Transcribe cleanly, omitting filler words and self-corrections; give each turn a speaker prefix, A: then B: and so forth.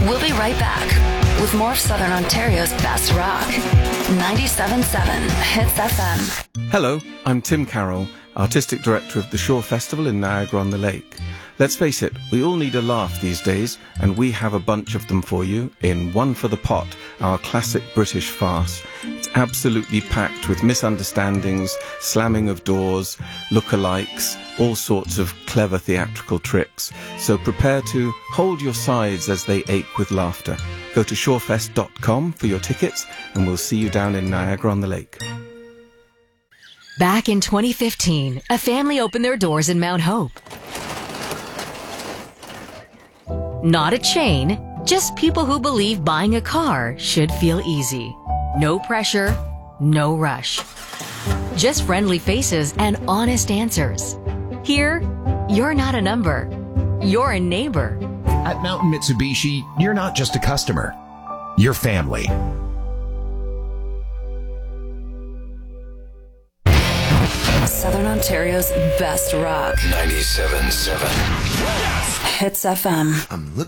A: We'll be right back with more of Southern Ontario's best rock. 97.7 Hits FM.
B: Hello, I'm Tim Carroll, Artistic Director of the Shore Festival in Niagara-on-the-Lake. Let's face it, we all need a laugh these days, and we have a bunch of them for you in One for the Pot, our classic British farce. It's absolutely packed with misunderstandings, slamming of doors, lookalikes, all sorts of clever theatrical tricks. So prepare to hold your sides as they ache with laughter. Go to shorefest.com for your tickets, and we'll see you down in Niagara-on-the-Lake.
C: Back in 2015, a family opened their doors in Mount Hope. Not a chain, just people who believe buying a car should feel easy. No pressure, no rush. Just friendly faces and honest answers. Here, you're not a number. You're a neighbor.
D: At Mountain Mitsubishi, you're not just a customer. You're family.
A: Southern Ontario's best rock.
E: 97.7
A: Hits FM.
E: I'm looking